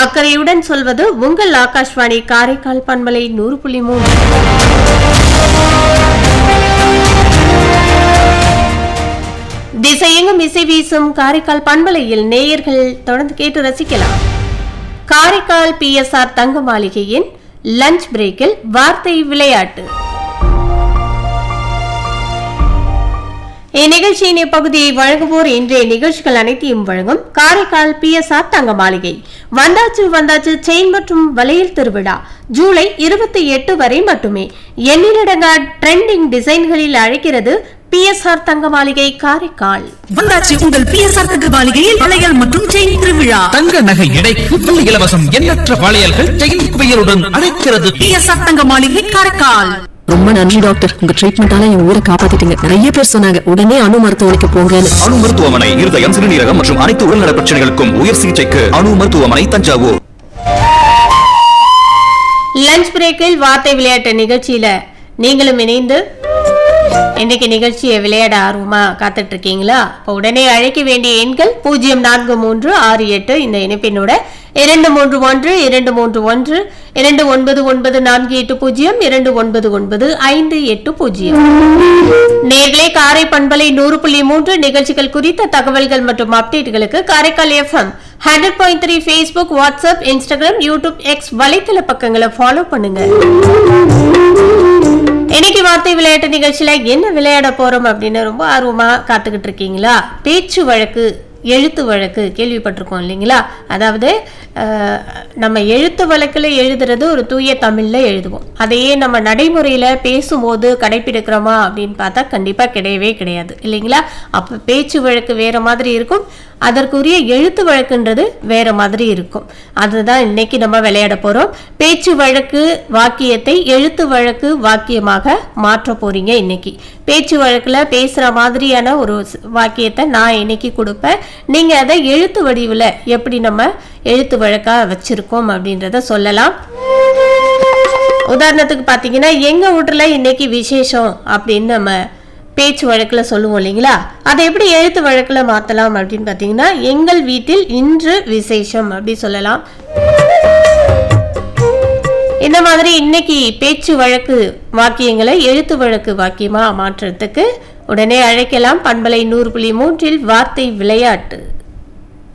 அக்கறையுடன் சொல்வது உங்கள் ஆகாஷ்வாணி காரைக்கால் பண்பலை 100.3. திசையெங்கும் இசை வீசும் காரைக்கால் பண்பலையில் நேயர்கள் தொடர்ந்து கேட்டு ரசிக்கலாம். காரைக்கால் PSR தங்க மாளிகையின் லஞ்ச் பிரேக்கில் வார்த்தை விளையாட்டு. இந்நிகழ்ச்சியின் இப்பகுதியை வழங்குவோர் இன்றைய நிகழ்ச்சிகள் அனைத்தையும் வழங்கும் காரைக்கால் PSR தங்க மாளிகை. வந்தாச்சு செயின் மற்றும் வளையல் திருவிழா ஜூலை 28 வரை மட்டுமே. எண்ணிலடங்கா ட்ரெண்டிங் டிசைன்களில் அழைக்கிறது PSR தங்க மாளிகை காரைக்கால். வந்தாச்சு உங்கள் PSR தங்க மாளிகையில் வளையல் மற்றும் செயின் திருவிழா. தங்க நகை எடைக்கு வெள்ளி இலவசம். எண்ணற்ற வளையல்கள் செயின் குவியலுடன் அழைக்கிறது PSR தங்க மாளிகை காரைக்கால். ரொம்ப நன்றி டாக்டர், உங்க ட்ரீட்மெண்டால என் ஊரை காப்பாத்திட்டீங்க. நிறைய பேர் சொன்னாங்க உடனே அணு மருத்துவமனைக்கு போங்கன்னு. அணு மருத்துவமனை இருதயம், சிறுநீரகம் மற்றும் அனைத்து உடல்நல பிரச்சனைகளுக்கும் உயர் சிகிச்சைக்கு அணு மருத்துவமனை தஞ்சாவூர். லஞ்ச் பிரேக்கில் வார்த்தை விளையாட்டு நிகழ்ச்சியில நீங்களும் இணைந்து இன்னைக்கு நிகழ்ச்சியை விளையாட ஆர்வமா காத்துட்டு இருக்கீங்களா? இப்போ உடனே அழைக்க வேண்டிய எண்கள் 043668 இந்த இணைப்பினோட 231231 299480 2999580. நேர்களே, காரை பண்பலை 100.3 நிகழ்ச்சிகள் குறித்த தகவல்கள் மற்றும் அப்டேட்டுகளுக்கு Karaikal FM 100.3 Facebook, WhatsApp, Instagram, YouTube, X வலைத்தள பக்கங்களை ஃபாலோ பண்ணுங்க. இன்னைக்கு வார்த்தை விளையாட்டு நிகழ்ச்சியில என்ன விளையாட போறோம் அப்படின்னு ரொம்ப ஆர்வமா காத்துக்கிட்டு இருக்கீங்களா? பேச்சு வழக்கு, எழுத்து வழக்கு கேள்விப்பட்டிருக்கோம் இல்லைங்களா? அதாவது நம்ம எழுத்து வழக்கில் எழுதுறது ஒரு தூய தமிழ்ல எழுதுவோம். அதையே நம்ம நடைமுறையில பேசும்போது கடைபிடிக்கிறோமா அப்படின்னு பார்த்தா கண்டிப்பா கிடையவே கிடையாது இல்லைங்களா? அப்ப பேச்சு வழக்கு வேற மாதிரி இருக்கும், அதற்குரிய எழுத்து வழக்குன்றது வேற மாதிரி இருக்கும். அதுதான் இன்னைக்கு நம்ம விளையாட போறோம். பேச்சு வழக்கு வாக்கியத்தை எழுத்து வழக்கு வாக்கியமாக மாற்ற போறீங்க. இன்னைக்கு பேச்சு வழக்குல பேசுற மாதிரியான ஒரு வாக்கியத்தை நான் இன்னைக்கு கொடுப்பேன். நீங்க அதை எழுத்து வடிவில் எப்படி நம்ம எழுத்து வழக்கா வச்சிருக்கோம் அப்படின்றத சொல்லலாம். உதாரணத்துக்கு பாத்தீங்கன்னா, எங்க வீட்டுல இன்னைக்கு விசேஷம் அப்படின்னு நம்ம பேச்சு வழக்குல சொல்லுவோம் இல்லைங்களா? அதை எப்படி எழுத்து வழக்குல மாத்தலாம் அப்படின்னு பாத்தீங்கன்னா, எங்கள் வீட்டில் இன்று விசேஷம் அப்படி சொல்லலாம். இந்த மாதிரி இன்னைக்கு பேச்சு வழக்கு வாக்கியங்களை எழுத்து வழக்கு வாக்கியமா மாற்றுறதுக்கு உடனே அழைக்கலாம். பண்பலை 100.3 வார்த்தை விளையாட்டு.